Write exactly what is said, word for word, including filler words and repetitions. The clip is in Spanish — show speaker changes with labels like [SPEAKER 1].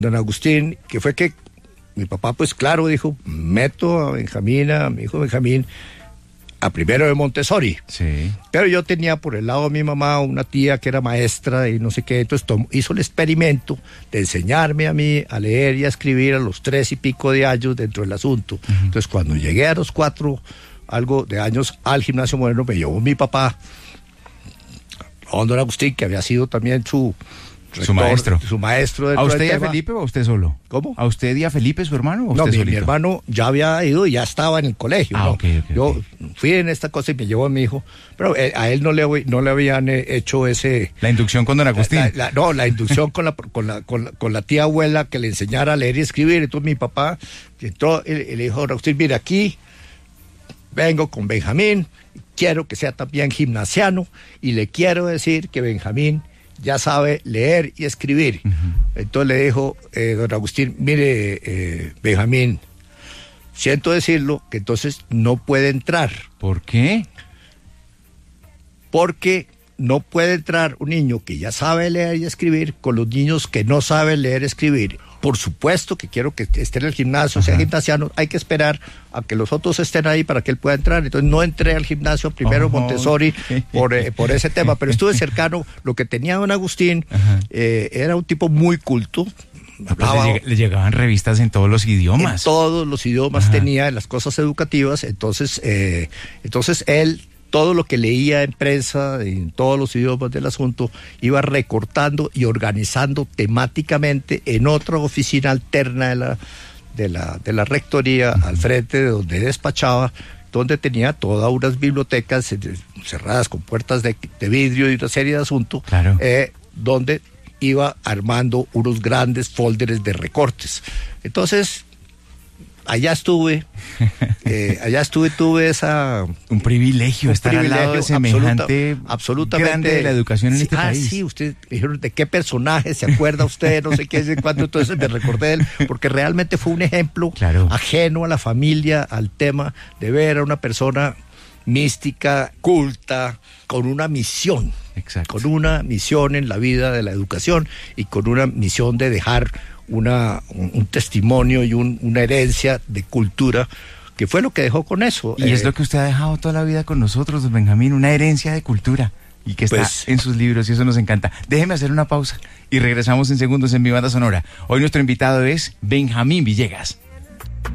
[SPEAKER 1] don Agustín, que fue que mi papá, pues claro, dijo, meto a Benjamín, a mi hijo Benjamín, a primero de Montessori.
[SPEAKER 2] Sí.
[SPEAKER 1] Pero yo tenía por el lado de mi mamá una tía que era maestra y no sé qué, entonces tomó, hizo el experimento de enseñarme a mí a leer y a escribir a los tres y pico de años dentro del asunto. Uh-huh. Entonces cuando llegué a los cuatro, algo de años, al gimnasio moderno, me llevó mi papá, don Agustín, que había sido también su... Rector,
[SPEAKER 2] su maestro.
[SPEAKER 1] Su maestro.
[SPEAKER 2] ¿A usted y a Felipe o a usted solo?
[SPEAKER 1] ¿Cómo?
[SPEAKER 2] ¿A usted y a Felipe, su hermano, o
[SPEAKER 1] no,
[SPEAKER 2] usted
[SPEAKER 1] mi,
[SPEAKER 2] solito?
[SPEAKER 1] mi hermano ya había ido y ya estaba en el colegio.
[SPEAKER 2] Ah,
[SPEAKER 1] ¿no?
[SPEAKER 2] okay, okay,
[SPEAKER 1] Yo
[SPEAKER 2] okay.
[SPEAKER 1] fui en esta cosa y me llevó a mi hijo, pero eh, a él no le, no le habían eh, hecho ese...
[SPEAKER 2] La inducción con don Agustín.
[SPEAKER 1] La, la, no, la inducción con la, con, la, con, la, con la tía abuela que le enseñara a leer y escribir. Entonces mi papá entró y, y le dijo, don Agustín, mire, aquí vengo con Benjamín, quiero que sea también gimnasiano y le quiero decir que Benjamín ya sabe leer y escribir. Uh-huh. Entonces le dijo, eh, don Agustín, mire, eh, Benjamín, siento decirlo, que entonces no puede entrar.
[SPEAKER 2] ¿Por qué?
[SPEAKER 1] Porque no puede entrar un niño que ya sabe leer y escribir con los niños que no saben leer y escribir. Por supuesto que quiero que esté en el gimnasio, Ajá. sea gimnasiano, hay que esperar a que los otros estén ahí para que él pueda entrar. Entonces no entré al gimnasio primero oh, Montessori por, eh, por ese tema, pero estuve cercano. Lo que tenía don Agustín eh, era un tipo muy culto.
[SPEAKER 2] Hablaba, le, lleg- le llegaban revistas en todos los idiomas.
[SPEAKER 1] En todos los idiomas Ajá. tenía, en las cosas educativas. Entonces, eh, entonces él... todo lo que leía en prensa, en todos los idiomas del asunto, iba recortando y organizando temáticamente en otra oficina alterna de la, de la, de la rectoría, uh-huh. al frente de donde despachaba, donde tenía todas unas bibliotecas cerradas con puertas de, de vidrio y una serie de asuntos,
[SPEAKER 2] claro.
[SPEAKER 1] eh, donde iba armando unos grandes folders de recortes. Entonces... allá estuve, eh, allá estuve, tuve esa...
[SPEAKER 2] Un privilegio un estar privilegio al lado de semejante
[SPEAKER 1] absoluta, absolutamente
[SPEAKER 2] grande de la educación en
[SPEAKER 1] sí,
[SPEAKER 2] este
[SPEAKER 1] ah,
[SPEAKER 2] país.
[SPEAKER 1] Ah, sí, usted dijeron, ¿de qué personaje se acuerda usted? No sé qué, de cuánto, entonces me recordé de él, porque realmente fue un ejemplo
[SPEAKER 2] claro.
[SPEAKER 1] ajeno a la familia, al tema de ver a una persona mística, culta, con una misión.
[SPEAKER 2] Exacto.
[SPEAKER 1] Con una misión en la vida de la educación y con una misión de dejar una, un, un testimonio y un, una herencia de cultura, que fue lo que dejó con eso.
[SPEAKER 2] Y eh, es lo que usted ha dejado toda la vida con nosotros, don Benjamín, una herencia de cultura, y que está pues, en sus libros, y eso nos encanta. Déjeme hacer una pausa y regresamos en segundos en Mi Banda Sonora. Hoy nuestro invitado es Benjamín Villegas.